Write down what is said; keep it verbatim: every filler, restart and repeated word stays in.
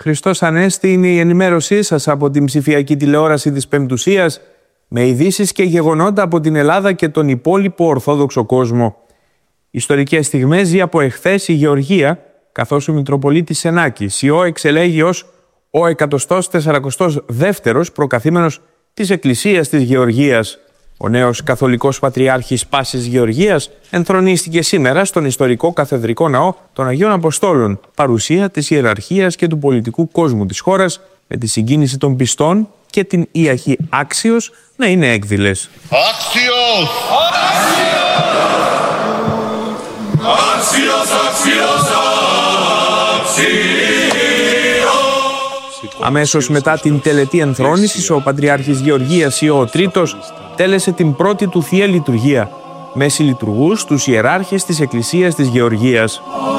Χριστός Ανέστη είναι η ενημέρωσή σας από την ψηφιακή τηλεόραση της Πεμπτουσίας, με ειδήσεις και γεγονότα από την Ελλάδα και τον υπόλοιπο Ορθόδοξο κόσμο. Ιστορικές στιγμές ζει από εχθές η Γεωργία, καθώς ο Μητροπολίτης Σενάκης Υιό εξελέγει ως ο εκατοστός τεσσαρακοστός δεύτερος προκαθήμενος της Εκκλησίας της Γεωργίας. Ο νέος καθολικός πατριάρχης Πάσης Γεωργίας ενθρονίστηκε σήμερα στον ιστορικό καθεδρικό ναό των Αγίων Αποστόλων, παρουσία της ιεραρχίας και του πολιτικού κόσμου της χώρας, με τη συγκίνηση των πιστών και την ιαχή άξιος να είναι έκδηλες. Άξιος! Άξιος, άξιος, άξιος! Αμέσως μετά την τελετή ενθρόνησης, ο Πατριάρχης Γεωργίας Υιό ο Τρίτος τέλεσε την πρώτη του Θεία Λειτουργία, με συλλειτουργούς τους ιεράρχες της Εκκλησίας της Γεωργίας.